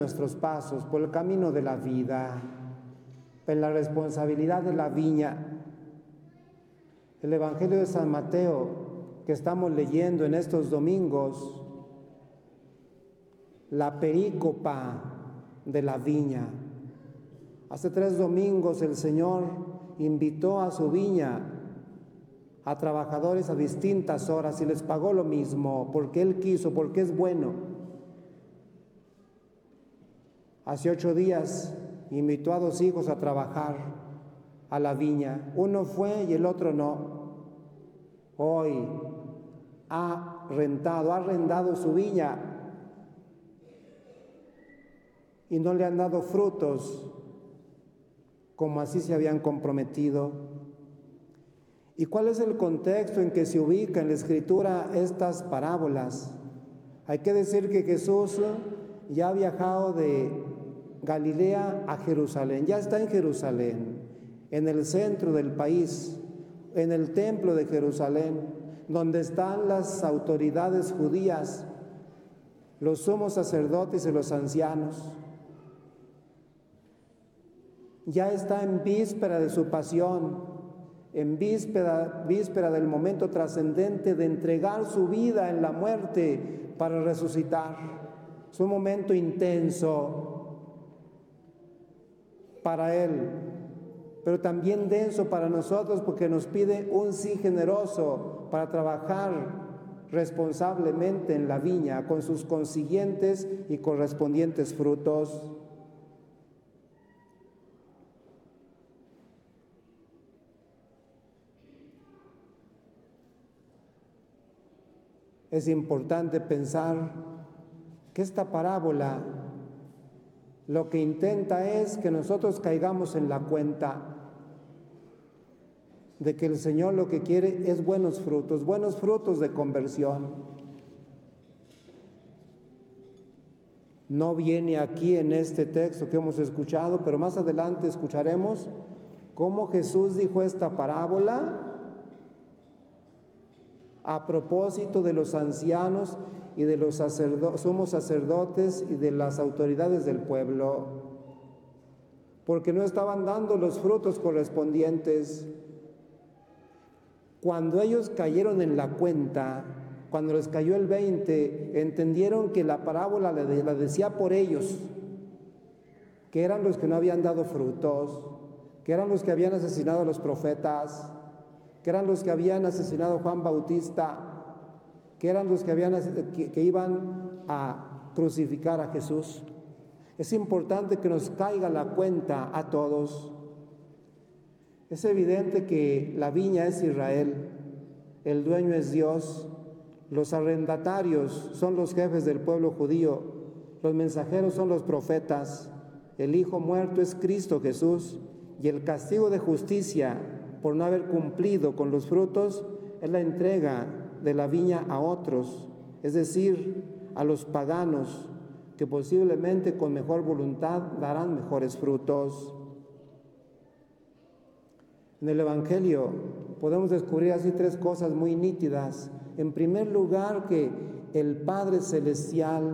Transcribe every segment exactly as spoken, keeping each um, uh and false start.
nuestros pasos por el camino de la vida, en la responsabilidad de la viña. El Evangelio de San Mateo que estamos leyendo en estos domingos, la perícopa de la viña. Hace tres domingos el Señor invitó a su viña a trabajadores a distintas horas y les pagó lo mismo, porque Él quiso, porque es bueno. Hace ocho días invitó a dos hijos a trabajar a la viña. Uno fue y el otro no. Hoy ha rentado, ha arrendado su viña y no le han dado frutos como así se habían comprometido. ¿Y cuál es el contexto en que se ubica en la Escritura estas parábolas? Hay que decir que Jesús ya ha viajado de Galilea a Jerusalén, ya está en Jerusalén, en el centro del país, en el templo de Jerusalén, donde están las autoridades judías, los sumos sacerdotes y los ancianos. Ya está en víspera de su pasión, en víspera, víspera del momento trascendente de entregar su vida en la muerte para resucitar. Es un momento intenso para Él, pero también denso para nosotros, porque nos pide un sí generoso para trabajar responsablemente en la viña con sus consiguientes y correspondientes frutos. Es importante pensar que esta parábola lo que intenta es que nosotros caigamos en la cuenta de que el Señor lo que quiere es buenos frutos, buenos frutos de conversión. No viene aquí en este texto que hemos escuchado, pero más adelante escucharemos cómo Jesús dijo esta parábola a propósito de los ancianos y de los sacerdo- sumos sacerdotes y de las autoridades del pueblo, porque no estaban dando los frutos correspondientes. Cuando ellos cayeron en la cuenta, cuando les cayó el veinte, entendieron que la parábola la decía por ellos, que eran los que no habían dado frutos, que eran los que habían asesinado a los profetas, que eran los que habían asesinado a Juan Bautista, que eran los que, habían, que, que iban a crucificar a Jesús. Es importante que nos caiga la cuenta a todos. Es evidente que la viña es Israel, el dueño es Dios, los arrendatarios son los jefes del pueblo judío, los mensajeros son los profetas, el Hijo muerto es Cristo Jesús, y el castigo de justicia por no haber cumplido con los frutos es la entrega de la viña a otros, es decir, a los paganos, que posiblemente con mejor voluntad darán mejores frutos. En el Evangelio podemos descubrir así tres cosas muy nítidas. En primer lugar, que el Padre Celestial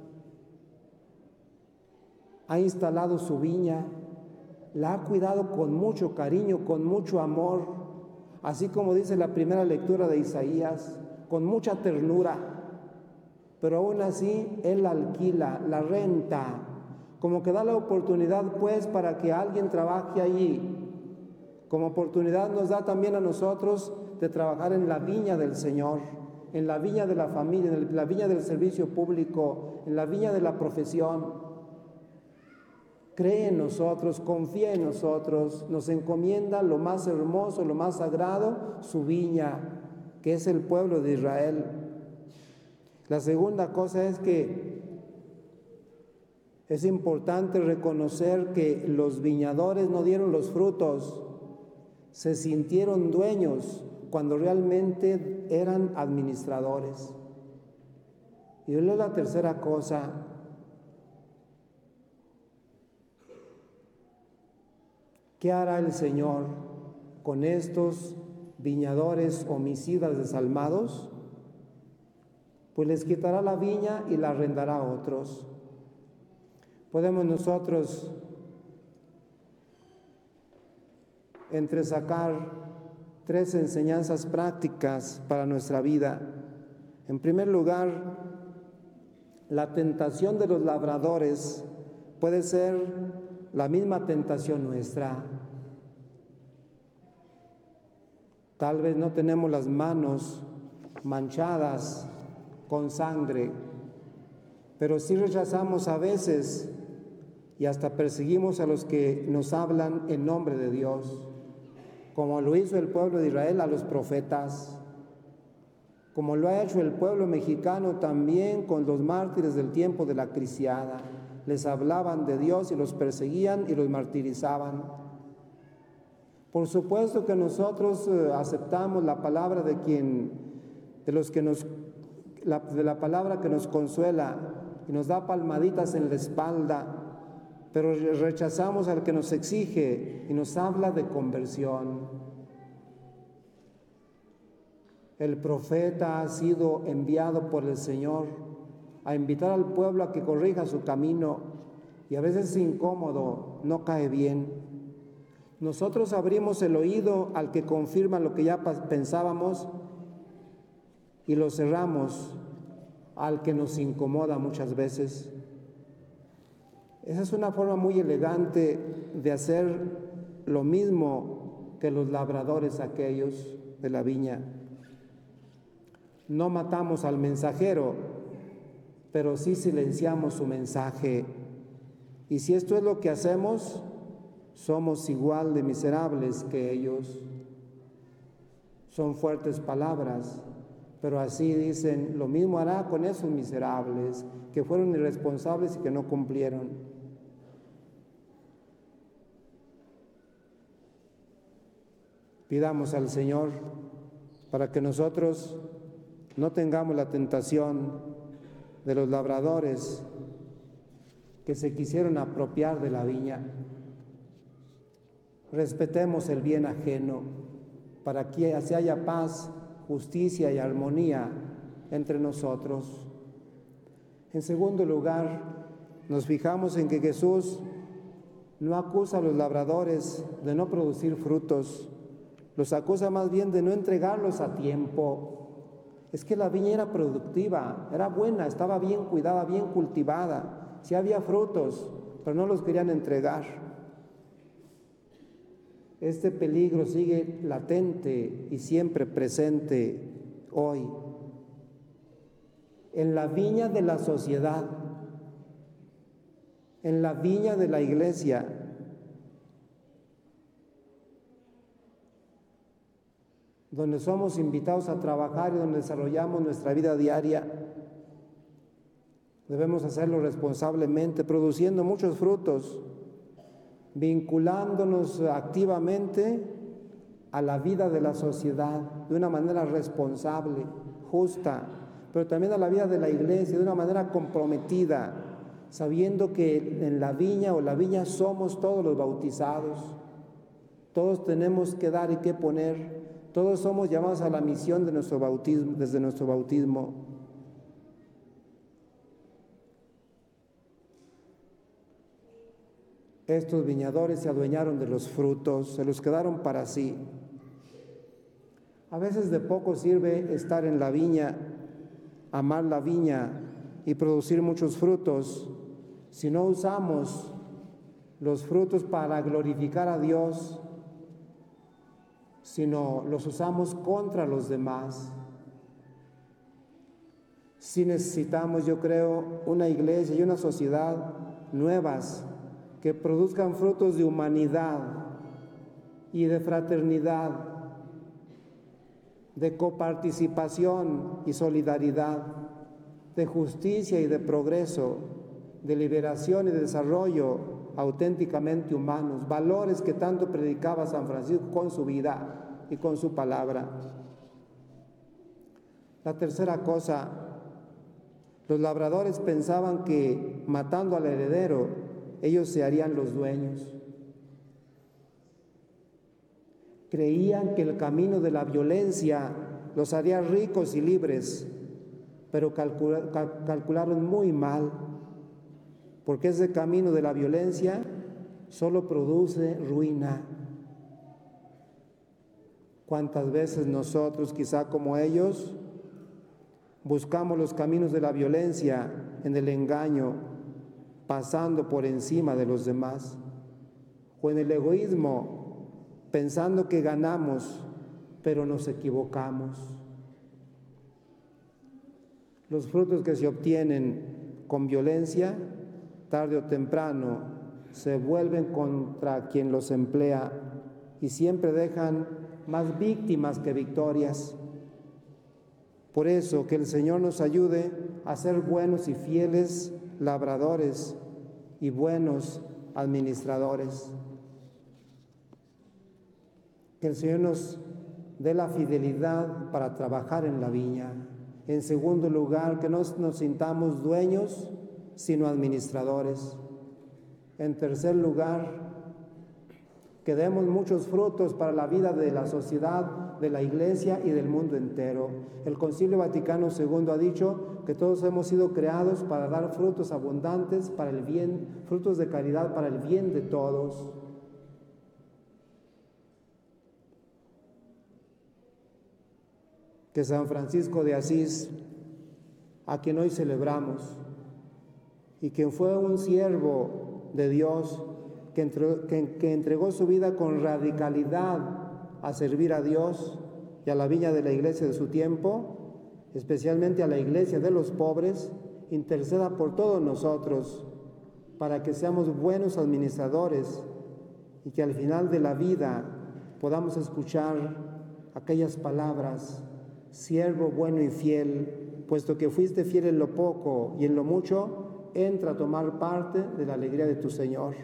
ha instalado su viña, la ha cuidado con mucho cariño, con mucho amor, así como dice la primera lectura de Isaías, con mucha ternura, pero aún así Él la alquila, la renta, como que da la oportunidad pues para que alguien trabaje allí, como oportunidad nos da también a nosotros de trabajar en la viña del Señor, en la viña de la familia, en la viña del servicio público, en la viña de la profesión. Cree en nosotros, confía en nosotros, nos encomienda lo más hermoso, lo más sagrado, su viña, que es el pueblo de Israel. La segunda cosa es que es importante reconocer que los viñadores no dieron los frutos, se sintieron dueños cuando realmente eran administradores. Y luego la tercera cosa, ¿qué hará el Señor con estos viñadores homicidas desalmados? Pues les quitará la viña y la arrendará a otros. podemos nosotros entresacar tres enseñanzas prácticas para nuestra vida. En primer lugar, la tentación de los labradores puede ser la misma tentación nuestra. Tal vez no tenemos las manos manchadas con sangre, pero sí rechazamos a veces y hasta perseguimos a los que nos hablan en nombre de Dios, como lo hizo el pueblo de Israel a los profetas, como lo ha hecho el pueblo mexicano también con los mártires del tiempo de la cristiada. Les hablaban de Dios y los perseguían y los martirizaban. Por supuesto que nosotros eh, aceptamos la palabra de quien, de los que nos, la, de la palabra que nos consuela y nos da palmaditas en la espalda, pero rechazamos al que nos exige y nos habla de conversión. El profeta ha sido enviado por el Señor a invitar al pueblo a que corrija su camino y a veces es incómodo, no cae bien. Nosotros abrimos el oído al que confirma lo que ya pensábamos y lo cerramos al que nos incomoda muchas veces. Esa es una forma muy elegante de hacer lo mismo que los labradores aquellos de la viña. No matamos al mensajero, pero sí silenciamos su mensaje. Y si esto es lo que hacemos, somos igual de miserables que ellos. Son fuertes palabras, pero así dicen, lo mismo hará con esos miserables que fueron irresponsables y que no cumplieron. Pidamos al Señor para que nosotros no tengamos la tentación de los labradores que se quisieron apropiar de la viña. Respetemos el bien ajeno para que así haya paz, justicia y armonía entre nosotros. En segundo lugar, nos fijamos en que Jesús no acusa a los labradores de no producir frutos, los acusa más bien de no entregarlos a tiempo. Es que la viña era productiva, era buena, estaba bien cuidada, bien cultivada, sí había frutos, pero no los querían entregar. Este peligro sigue latente y siempre presente hoy. En la viña de la sociedad, en la viña de la iglesia, donde somos invitados a trabajar y donde desarrollamos nuestra vida diaria, debemos hacerlo responsablemente, produciendo muchos frutos, vinculándonos activamente a la vida de la sociedad de una manera responsable, justa, pero también a la vida de la iglesia de una manera comprometida, sabiendo que en la viña o la viña somos todos los bautizados, todos tenemos que dar y que poner. Todos somos llamados a la misión de nuestro bautismo, desde nuestro bautismo. Estos viñadores se adueñaron de los frutos, se los quedaron para sí. A veces de poco sirve estar en la viña, amar la viña y producir muchos frutos, si no usamos los frutos para glorificar a Dios, sino los usamos contra los demás. Sí necesitamos, yo creo, una iglesia y una sociedad nuevas que produzcan frutos de humanidad y de fraternidad, de coparticipación y solidaridad, de justicia y de progreso, de liberación y de desarrollo auténticamente humanos, valores que tanto predicaba San Francisco con su vida y con su palabra. La tercera cosa, los labradores pensaban que matando al heredero, ellos se harían los dueños. Creían que el camino de la violencia los haría ricos y libres, pero calcula, cal, calcularon muy mal. porque ese camino de la violencia solo produce ruina. ¿Cuántas veces nosotros, quizá como ellos, buscamos los caminos de la violencia en el engaño, pasando por encima de los demás? O en el egoísmo, pensando que ganamos, pero nos equivocamos. Los frutos que se obtienen con violencia, tarde o temprano, se vuelven contra quien los emplea y siempre dejan más víctimas que victorias. Por eso, que el Señor nos ayude a ser buenos y fieles labradores y buenos administradores. Que el Señor nos dé la fidelidad para trabajar en la viña. En segundo lugar, que no nos sintamos dueños, sino administradores. En tercer lugar, que demos muchos frutos para la vida de la sociedad, de la Iglesia y del mundo entero. El Concilio Vaticano segundo ha dicho que todos hemos sido creados para dar frutos abundantes para el bien, frutos de caridad para el bien de todos. Que San Francisco de Asís, a quien hoy celebramos, y quien fue un siervo de Dios, que entregó, que, que entregó su vida con radicalidad a servir a Dios y a la viña de la iglesia de su tiempo, especialmente a la iglesia de los pobres, interceda por todos nosotros, para que seamos buenos administradores y que al final de la vida podamos escuchar aquellas palabras: siervo bueno y fiel, puesto que fuiste fiel en lo poco y en lo mucho, entra a tomar parte de la alegría de tu Señor.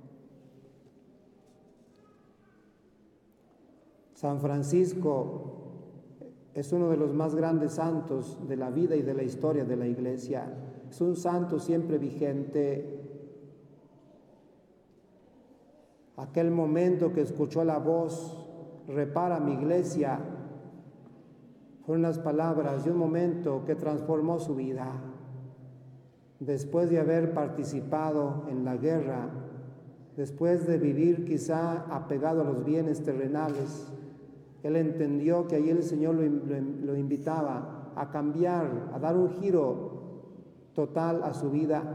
San Francisco es uno de los más grandes santos de la vida y de la historia de la Iglesia. Es un santo siempre vigente. Aquel momento que escuchó la voz, repara mi iglesia, fueron las palabras de un momento que transformó su vida. Después de haber participado en la guerra, después de vivir quizá apegado a los bienes terrenales, él entendió que ahí el Señor lo, lo, lo invitaba a cambiar, a dar un giro total a su vida.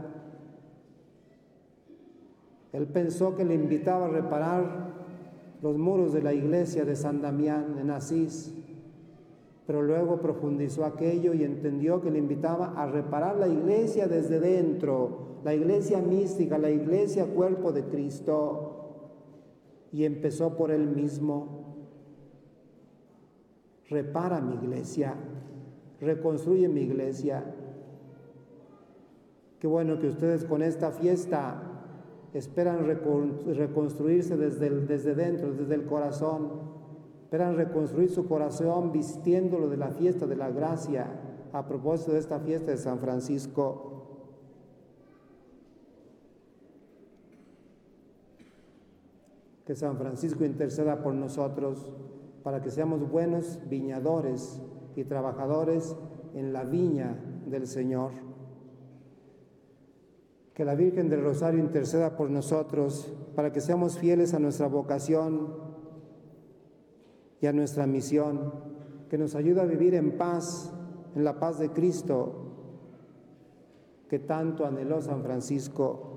Él pensó que le invitaba a reparar los muros de la iglesia de San Damián en Asís, pero luego profundizó aquello y entendió que le invitaba a reparar la iglesia desde dentro, la iglesia mística, la iglesia cuerpo de Cristo, y empezó por él mismo. Repara mi iglesia, reconstruye mi iglesia. Qué bueno que ustedes con esta fiesta esperan reconstruirse desde, el, desde dentro, desde el corazón. Esperan reconstruir su corazón vistiéndolo de la fiesta de la gracia, a propósito de esta fiesta de San Francisco. Que San Francisco interceda por nosotros para que seamos buenos viñadores y trabajadores en la viña del Señor. Que la Virgen del Rosario interceda por nosotros para que seamos fieles a nuestra vocación y a nuestra misión, que nos ayude a vivir en paz, en la paz de Cristo, que tanto anheló San Francisco.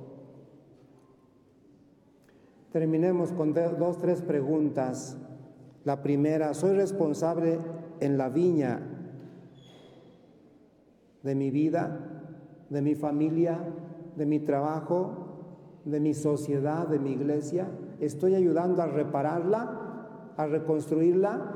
Terminemos con dos, tres preguntas. La primera: ¿soy responsable en la viña de mi vida, de mi familia, de mi trabajo, de mi sociedad, de mi iglesia? ¿Estoy ayudando a repararla, a reconstruirla?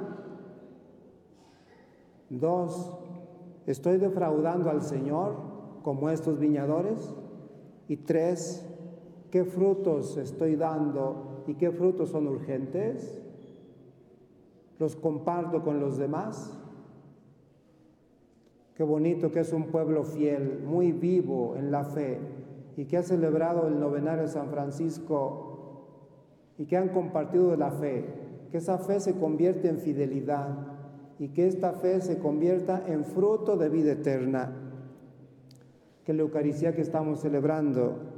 Dos, ¿estoy defraudando al Señor como estos viñadores? Y tres, ¿qué frutos estoy dando y qué frutos son urgentes? ¿Los comparto con los demás? Qué bonito que es un pueblo fiel, muy vivo en la fe, y que ha celebrado el novenario de San Francisco y que han compartido de la fe, que esa fe se convierte en fidelidad y que esta fe se convierta en fruto de vida eterna. Que la Eucaristía que estamos celebrando